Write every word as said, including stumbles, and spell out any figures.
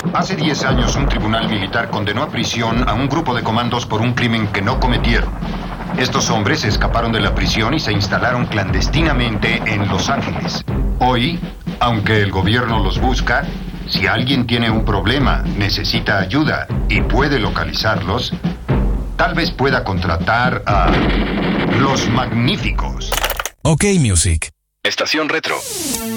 Hace diez años un tribunal militar condenó a prisión a un grupo de comandos por un crimen que no cometieron. Estos hombres escaparon de la prisión y se instalaron clandestinamente en Los Ángeles. Hoy, aunque el gobierno los busca, si alguien tiene un problema, necesita ayuda y puede localizarlos, tal vez pueda contratar a Los Magníficos. OK Music. Estación Retro.